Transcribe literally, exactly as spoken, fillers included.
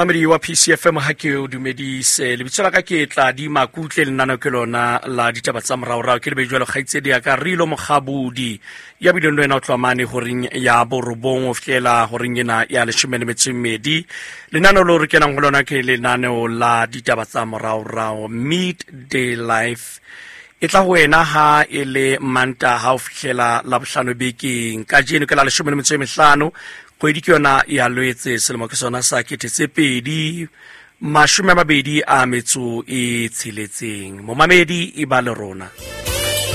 Mamedi wa P C F M ha ke o dumedise le bitsela ka ke tla di makutle le nana ke lona la ditaba tsa moraorao ke le be jwalo kgaitse di ka rilo mogabudi ya bilendo ena o tlwamane horeng ya borobong o flela horeng ena ya le shimene metsimedi le nana lo re kenang go lona ke le nana la ditaba tsa moraorao midday life e tla go ena ha e le manta ha o fihlela la bohlano bekeng ka jeno ke la le shimene metsimedi kgwedi ke yona ya loetse selemo ke sona sa kete tse pedi mashome a mabedi a metso e tsheletseng momamedi e ba le rona.